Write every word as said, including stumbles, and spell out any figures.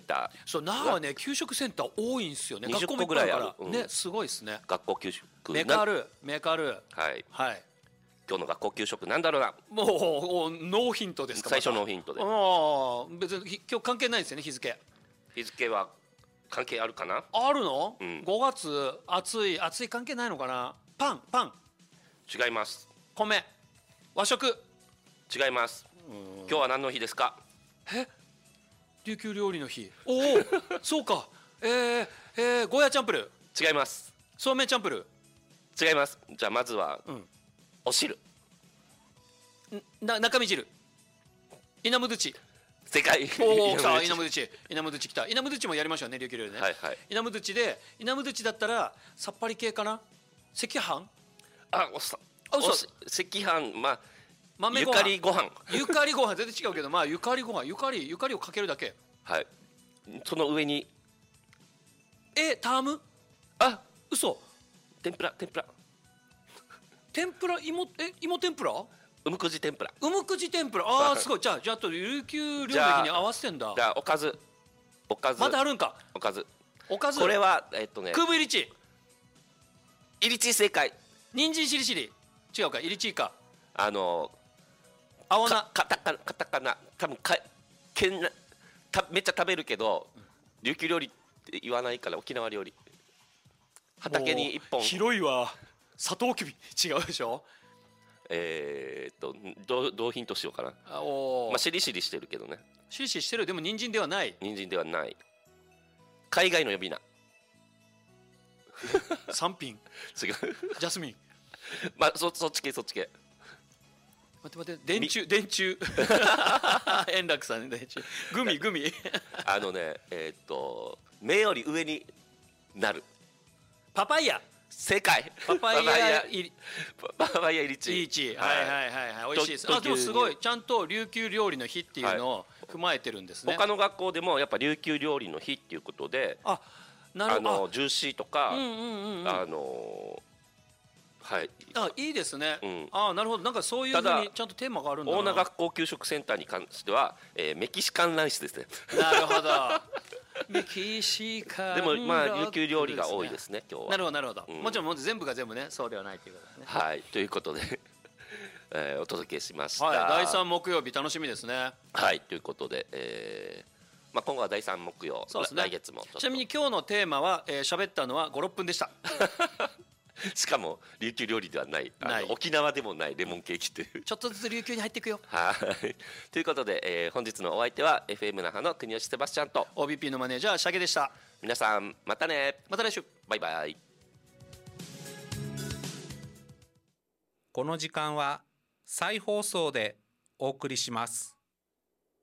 ター。 そう、那覇はね給食センター多いんですよね。 にじゅっこ学校もいっぱいあるからぐらいある、うんね、すごいですね。 学校給食メカルメカルはいはい今日の学校給食なんだろうな。 もうノーヒントですか。 最初ノーヒントで。 ああ別にひ今日関係ないですよね日付。 日付は関係あるかな。 あるの、 うん、 ごがつ暑い暑い関係ないのかな。パンパン違います。 米和食違います。今日は何の日ですか。 え琉球料理の日。おおそうか。えー、えー、ゴーヤチャンプルー。 違います。 そうめんチャンプルー違います。じゃあまずは、うん、お汁な中身汁稲む土。 正解。 おお来た稲む土稲む土来た。稲む土もやりましょうね琉球料理ね。 はいはい。 稲む土で稲む土だったらさっぱり系かな。赤飯。 あおさあ嘘。 赤飯まあ豆ご飯ゆかりご飯ゆかりご飯全然違うけどまあゆかりご飯ゆかりゆかりをかけるだけ。 はいその上にえターム。 あ嘘。 天ぷら天ぷら天ぷら芋え芋天ぷらうむくじ天ぷらうむくじ天ぷら。ああすごい。じゃあじゃああと琉球料理の日に合わせてんだ。 じゃあおかずおかずまだあるんか。 おかずおかずこれはえっとねクーブイリチイリチ正解。 人参しりしり違うかイリチかあの青菜かカタカナカタカナ多分かけんなためっちゃ食べるけど琉球料理って言わないから沖縄料理。畑に一本広いわ。サトウキビ違うでしょ。 えー、っとどうどうヒントしようかな。 あおまあしりしりしてるけどね。 しりしりしてる。でも人参ではない。 人参ではない。海外の呼び名三品違うジャスミン。 まあそそっち系そっち系。 待って待って電柱電柱円楽さんね電柱グミグミあのねえー、っと目より上になる。 パパイヤ正解。 パパイヤ入りパパイヤ入りチリーチはいはいはいはい美味しいです。あでもすごいちゃんと琉球料理の日っていうのを踏まえてるんですね。 他の学校でもやっぱ琉球料理の日っていうことであなるほど。 あのジューシーとか、 うんうんうんうん、 あのはいあいいですね、 うん、 あなるほど。なんかそういうふうにちゃんとテーマがあるんだな。 大名学校給食センターに関しては、えー、メキシカンライスですね。 なるほどメキシカンでもまあ琉球料理が多いですね今日は。 なるほどなるほど、 うん、 もちろんもう全部が全部ねそうではないということですね。 はいということで、えー、お届けしました、 はい、だいさん木曜日楽しみですね。 はいということで、えーまあ、今後はだいさん木曜、そうですね、来月もちなみに今日のテーマは喋、えー、ったのはご、ろっぷんでしたしかも琉球料理ではない、 ない沖縄でもないレモンケーキっていうちょっとずつ琉球に入っていくよ。 はいということで、えー、本日のお相手は エフエム 那覇の国吉セバスチャンとオービーピー のマネージャーシャゲでした。 皆さんまたね。 また来週バイバイ。 この時間は再放送でお送りします。